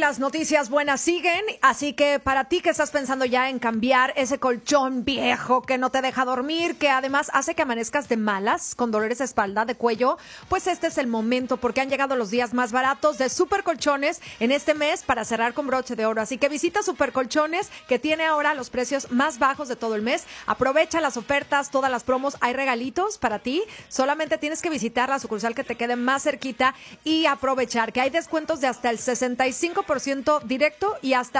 las noticias buenas siguen, así que para ti que estás pensando ya en cambiar ese colchón viejo que no te deja dormir, que además hace que amanezcas de malas, con dolores de espalda, de cuello, pues este es el momento porque han llegado los días más baratos de Super Colchones en este mes para cerrar con broche de oro. Así que visita Super Colchones, que tiene ahora los precios más bajos de todo el mes. Aprovecha las ofertas, todas las promos, hay regalitos para ti. Solamente tienes que visitar la sucursal que te quede más cerquita y aprovechar que hay descuentos de hasta el 65% directo y hasta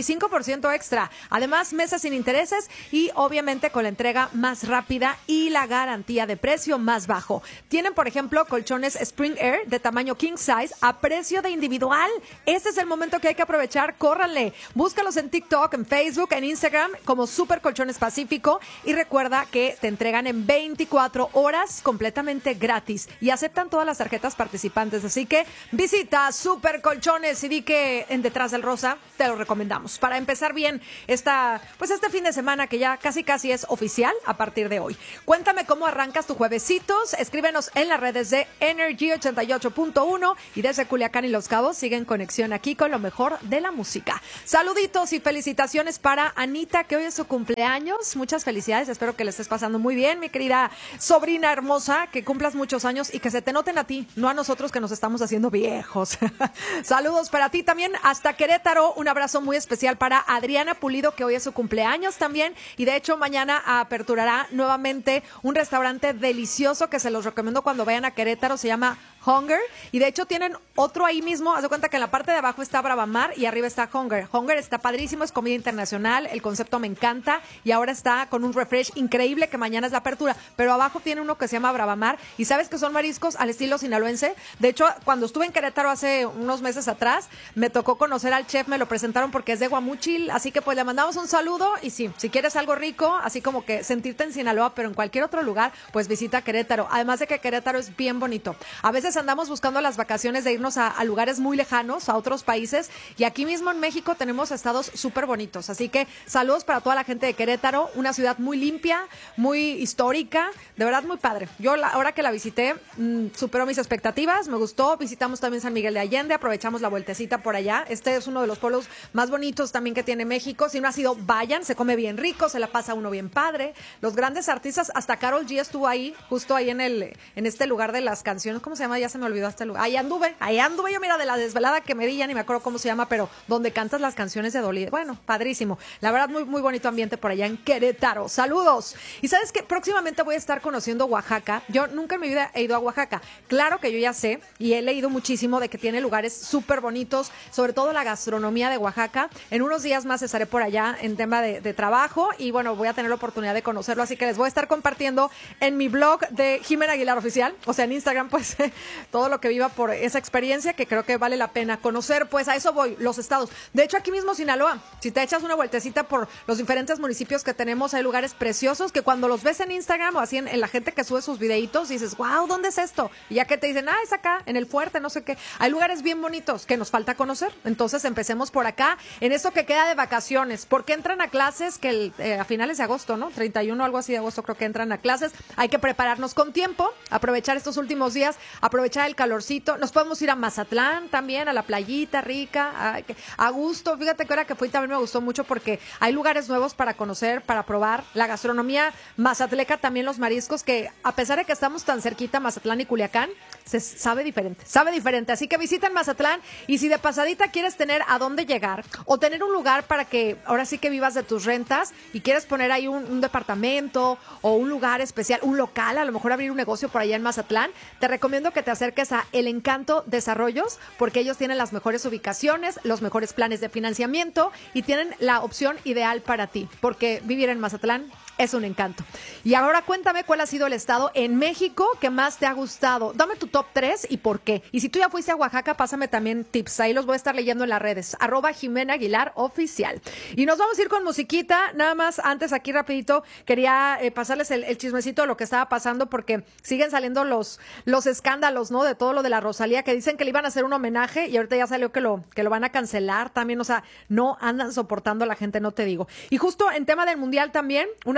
25% extra. Además, meses sin intereses y obviamente con la entrega más rápida y la garantía de precio más bajo. Tienen, por ejemplo, colchones Spring Air de tamaño king size a precio de individual. Este es el momento que hay que aprovechar. Córranle. Búscalos en TikTok, en Facebook, en Instagram como Super Colchones Pacífico y recuerda que te entregan en 24 horas completamente gratis y aceptan todas las tarjetas participantes. Así que visita Super Colchones y di que en Detrás del Rosa te lo recomendamos. Para empezar bien este fin de semana que ya casi es oficial a partir de hoy. Cuéntame cómo arrancas tu juevesitos. Escríbenos en las redes de Energy 88.1 y desde Culiacán y Los Cabos sigue en conexión aquí con lo mejor de la música. Saluditos y felicitaciones para Anita, que hoy es su cumpleaños. Muchas felicidades. Espero que le estés pasando muy bien, mi querida sobrina hermosa, que cumplas muchos años y que se te noten a ti, no a nosotros que nos estamos haciendo viejos. Saludos para ti también hasta Querétaro. Un abrazo muy especial para Adriana Pulido, que hoy es su cumpleaños también. Y de hecho, mañana aperturará nuevamente un restaurante delicioso que se los recomiendo cuando vayan a Querétaro. Se llama Hunger. Y de hecho tienen otro ahí mismo. Haz de cuenta que en la parte de abajo está Bravamar y arriba está Hunger. Hunger está padrísimo, es comida internacional. El concepto me encanta. Y ahora está con un refresh increíble que mañana es la apertura. Pero abajo tiene uno que se llama Bravamar. Y sabes que son mariscos al estilo sinaloense. De hecho, cuando estuve en Querétaro hace unos meses atrás, me tocó conocer al chef, me lo presentaron porque es de Guamúchil. Así que pues le mandamos un saludo. Y sí, si quieres algo rico, así como que sentirte en Sinaloa, pero en cualquier otro lugar, pues visita Querétaro. Además de que Querétaro es bien bonito. A veces andamos buscando las vacaciones de irnos a lugares muy lejanos, a otros países, y aquí mismo en México tenemos estados súper bonitos, así que saludos para toda la gente de Querétaro, una ciudad muy limpia, muy histórica, de verdad muy padre. Yo ahora que la visité, superó mis expectativas, me gustó. Visitamos también San Miguel de Allende, aprovechamos la vueltecita por allá. Este es uno de los pueblos más bonitos también que tiene México. Si no ha sido, vayan, se come bien rico, se la pasa uno bien padre. Los grandes artistas, hasta Karol G estuvo ahí, justo ahí en este lugar de las canciones. ¿Cómo se llama? Ya se me olvidó este lugar. Ahí anduve yo, mira, de la desvelada que me di, ya ni me acuerdo cómo se llama, pero donde cantas las canciones de Dolly. Bueno, padrísimo. La verdad, muy, muy bonito ambiente por allá en Querétaro. Saludos. Y sabes que próximamente voy a estar conociendo Oaxaca. Yo nunca en mi vida he ido a Oaxaca. Claro que yo ya sé y he leído muchísimo de que tiene lugares súper bonitos, sobre todo la gastronomía de Oaxaca. En unos días más estaré por allá en tema de trabajo y bueno, voy a tener la oportunidad de conocerlo, así que les voy a estar compartiendo en mi blog de Jimena Aguilar Oficial, o sea, en Instagram, pues todo lo que viva por esa experiencia que creo que vale la pena conocer. Pues a eso voy, los estados. De hecho, aquí mismo Sinaloa, si te echas una vueltecita por los diferentes municipios que tenemos, hay lugares preciosos que cuando los ves en Instagram o así en la gente que sube sus videitos, dices, wow, ¿dónde es esto? Y ya que te dicen, es acá, en el fuerte, no sé qué. Hay lugares bien bonitos que nos falta conocer. Entonces empecemos por acá, en esto que queda de vacaciones, porque entran a clases que a finales de agosto, ¿no? 31, algo así de agosto creo que entran a clases. Hay que prepararnos con tiempo, aprovechar estos últimos días, aprovechar el calorcito. Nos podemos ir a Mazatlán también, a la playita rica, a gusto. Fíjate que ahora que fui también me gustó mucho porque hay lugares nuevos para conocer, para probar. La gastronomía mazatleca, también los mariscos, que a pesar de que estamos tan cerquita, Mazatlán y Culiacán, se sabe diferente. Así que visiten Mazatlán y si de pasadita quieres tener a dónde llegar o tener un lugar para que ahora sí que vivas de tus rentas y quieres poner ahí un departamento o un lugar especial, un local, a lo mejor abrir un negocio por allá en Mazatlán, te recomiendo que te acerques a El Encanto Desarrollos porque ellos tienen las mejores ubicaciones, los mejores planes de financiamiento y tienen la opción ideal para ti, porque vivir en Mazatlán es un encanto. Y ahora cuéntame cuál ha sido el estado en México que más te ha gustado. Dame tu top 3 y por qué. Y si tú ya fuiste a Oaxaca, pásame también tips. Ahí los voy a estar leyendo en las redes. @Jimena Aguilar Oficial. Y nos vamos a ir con musiquita. Nada más, antes aquí rapidito, quería pasarles el chismecito de lo que estaba pasando porque siguen saliendo los escándalos, ¿no? De todo lo de la Rosalía, que dicen que le iban a hacer un homenaje y ahorita ya salió que lo van a cancelar también. O sea, no andan soportando a la gente, no te digo. Y justo en tema del mundial también, una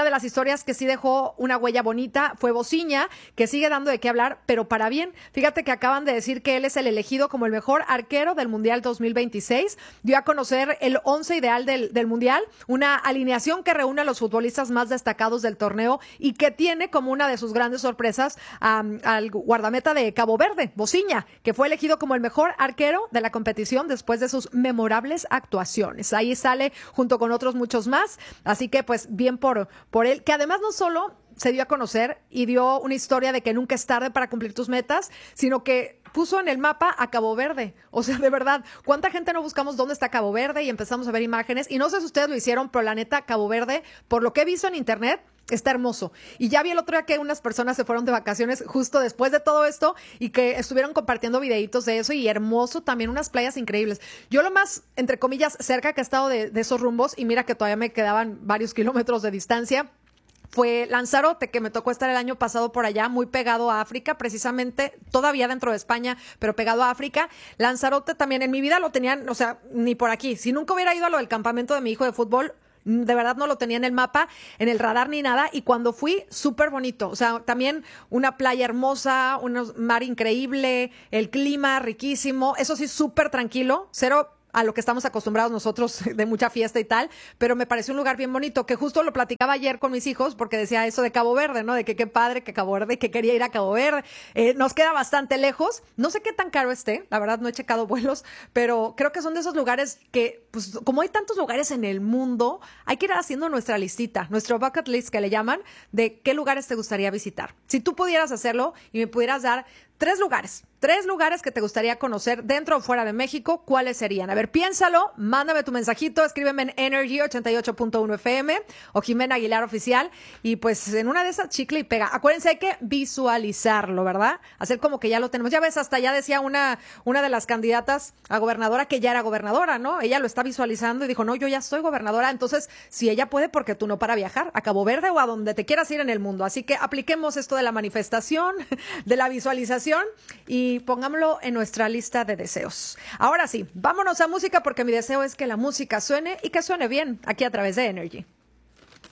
de las historias que sí dejó una huella bonita fue Bociña, que sigue dando de qué hablar, pero para bien. Fíjate que acaban de decir que él es el elegido como el mejor arquero del Mundial 2026. Dio a conocer el 11 ideal del Mundial, una alineación que reúne a los futbolistas más destacados del torneo y que tiene como una de sus grandes sorpresas al guardameta de Cabo Verde, Bociña, que fue elegido como el mejor arquero de la competición después de sus memorables actuaciones. Ahí sale junto con otros muchos más, así que pues bien por él, que además no solo se dio a conocer y dio una historia de que nunca es tarde para cumplir tus metas, sino que puso en el mapa a Cabo Verde. O sea, de verdad, ¿cuánta gente no buscamos dónde está Cabo Verde y empezamos a ver imágenes? Y no sé si ustedes lo hicieron, pero la neta, Cabo Verde, por lo que he visto en internet, está hermoso. Y ya vi el otro día que unas personas se fueron de vacaciones justo después de todo esto y que estuvieron compartiendo videitos de eso y hermoso también, unas playas increíbles. Yo lo más, entre comillas, cerca que he estado de esos rumbos, y mira que todavía me quedaban varios kilómetros de distancia, fue Lanzarote, que me tocó estar el año pasado por allá, muy pegado a África, precisamente, todavía dentro de España, pero pegado a África. Lanzarote también en mi vida lo tenían, o sea, ni por aquí. Si nunca hubiera ido a lo del campamento de mi hijo de fútbol, de verdad no lo tenía en el mapa, en el radar ni nada, y cuando fui, súper bonito. O sea, también una playa hermosa, un mar increíble, el clima riquísimo, eso sí, súper tranquilo, cero a lo que estamos acostumbrados nosotros de mucha fiesta y tal, pero me pareció un lugar bien bonito, que justo lo platicaba ayer con mis hijos, porque decía eso de Cabo Verde, ¿no? De que qué padre que Cabo Verde, que quería ir a Cabo Verde. Nos queda bastante lejos, no sé qué tan caro esté, la verdad no he checado vuelos, pero creo que son de esos lugares que, pues como hay tantos lugares en el mundo, hay que ir haciendo nuestra listita, nuestro bucket list que le llaman, de qué lugares te gustaría visitar. Si tú pudieras hacerlo y me pudieras dar tres lugares que te gustaría conocer dentro o fuera de México, ¿cuáles serían? A ver, piénsalo, mándame tu mensajito, escríbeme en Energy 88.1 FM o Jimena Aguilar Oficial, y pues en una de esas chicle y pega. Acuérdense, hay que visualizarlo, ¿verdad? Hacer como que ya lo tenemos. Ya ves, hasta ya decía una de las candidatas a gobernadora que ya era gobernadora, ¿no? Ella lo está visualizando y dijo, no, yo ya soy gobernadora. Entonces, si ella puede, ¿por qué tú no, para viajar a Cabo Verde o a donde te quieras ir en el mundo? Así que apliquemos esto de la manifestación, de la visualización, y pongámoslo en nuestra lista de deseos. Ahora sí, vámonos a música, porque mi deseo es que la música suene y que suene bien aquí a través de Energy.